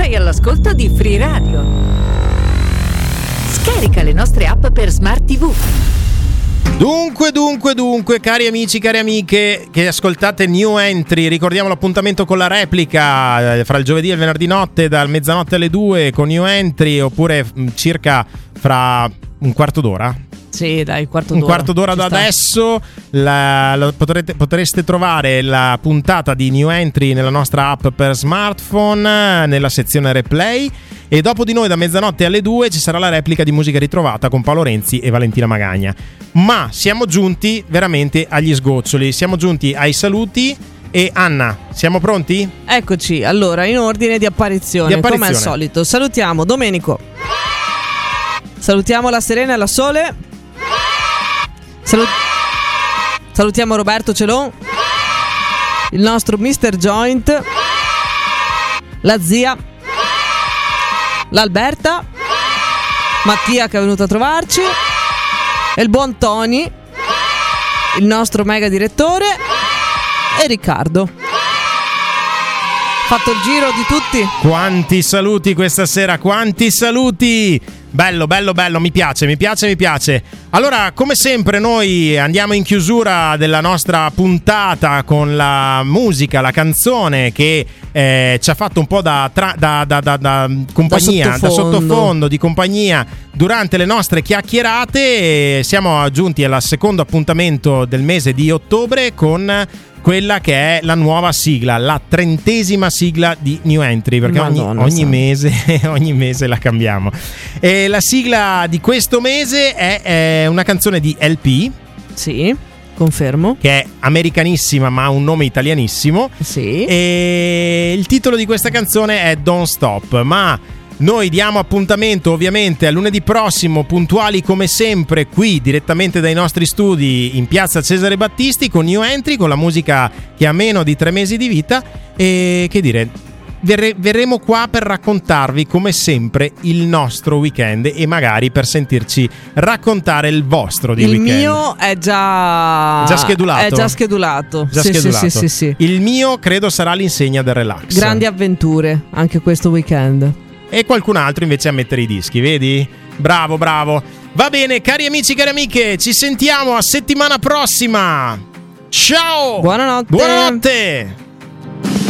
Sei all'ascolto di Free Radio. Scarica le nostre app per Smart TV. Dunque, cari amici, cari amiche che ascoltate New Entry, ricordiamo l'appuntamento con la replica fra il giovedì e il venerdì notte dal mezzanotte alle 2 con New Entry, oppure circa fra un quarto d'ora. Sì, dai, un quarto d'ora da adesso potreste trovare la puntata di New Entry nella nostra app per smartphone, nella sezione replay, e dopo di noi da mezzanotte alle 2 ci sarà la replica di Musica Ritrovata con Paolo Renzi e Valentina Magagna. Ma siamo giunti veramente agli sgoccioli, siamo giunti ai saluti. E Anna, siamo pronti? Eccoci, allora in ordine di apparizione. Come al solito salutiamo Domenico, salutiamo la Serena e la Sole, salutiamo Roberto Celon, il nostro Mr. Joint, la zia, l'Alberta, Mattia che è venuto a trovarci, e il buon Tony, il nostro mega direttore, e Riccardo. Fatto il giro di tutti. Quanti saluti questa sera, quanti saluti! Bello, mi piace. Allora, come sempre noi andiamo in chiusura della nostra puntata con la musica, la canzone che ci ha fatto un po' da compagnia, da sottofondo di compagnia durante le nostre chiacchierate. Siamo giunti al secondo appuntamento del mese di ottobre con quella che è la nuova sigla, la 30ª sigla di New Entry, perché ogni mese la cambiamo. E la sigla di questo mese è una canzone di LP. Sì, confermo. Che è americanissima ma ha un nome italianissimo. Sì. E il titolo di questa canzone è Don't Stop, ma noi diamo appuntamento ovviamente a lunedì prossimo, puntuali come sempre, qui direttamente dai nostri studi in piazza Cesare Battisti con New Entry, con la musica che ha meno di 3 mesi di vita. E che dire, verremo qua per raccontarvi come sempre il nostro weekend e magari per sentirci raccontare il vostro di weekend. Il mio è già schedulato. È già schedulato. Sì. Il mio credo sarà l'insegna del relax. Grandi avventure anche questo weekend. E qualcun altro invece a mettere i dischi, vedi? Bravo. Va bene, cari amici, cari amiche, ci sentiamo a settimana prossima. Ciao! Buonanotte!